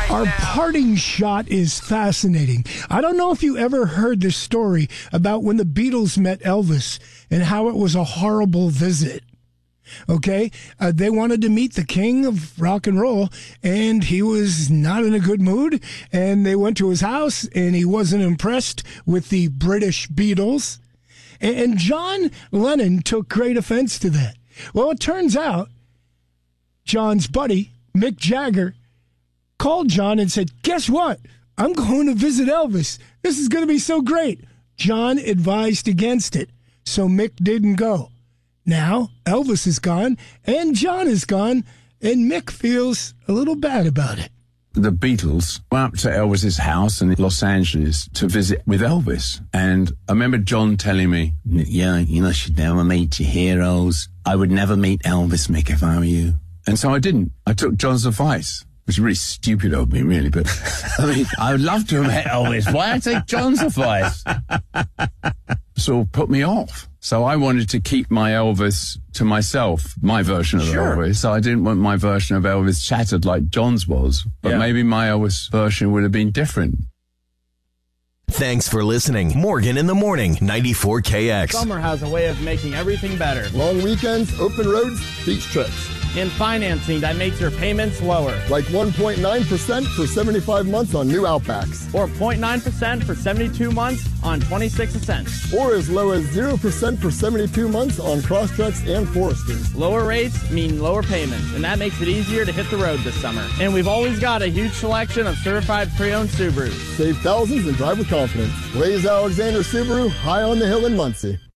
Our parting shot is fascinating. I don't know if you ever heard the story about when the Beatles met Elvis and how it was a horrible visit. Okay? They wanted to meet the king of rock and roll, and he was not in a good mood, and they went to his house, and he wasn't impressed with the British Beatles. And John Lennon took great offense to that. Well, it turns out John's buddy, Mick Jagger, called John and said, guess what? I'm going to visit Elvis. This is going to be so great. John advised against it, so Mick didn't go. Now, Elvis is gone, and John is gone, and Mick feels a little bad about it. The Beatles went up to Elvis's house in Los Angeles to visit with Elvis. And I remember John telling me, yeah, you should never meet your heroes. I would never meet Elvis, Mick, if I were you. And so I didn't. I took John's advice. Which is really stupid of me, really, but I mean, I would love to have met Elvis. Why I take John's advice? Sort of put me off. So I wanted to keep my Elvis to myself, my version of Elvis. So I didn't want my version of Elvis shattered like John's was. But maybe my Elvis version would have been different. Thanks for listening. Morgan in the Morning, 94KX. Summer has a way of making everything better. Long weekends, open roads, beach trips. And financing that makes your payments lower. Like 1.9% for 75 months on new Outbacks. Or 0.9% for 72 months on 26 Ascents. Or as low as 0% for 72 months on Crosstreks and Foresters. Lower rates mean lower payments, and that makes it easier to hit the road this summer. And we've always got a huge selection of certified pre-owned Subarus. Save thousands and drive with confidence. Blaze Alexander Subaru, high on the hill in Muncie.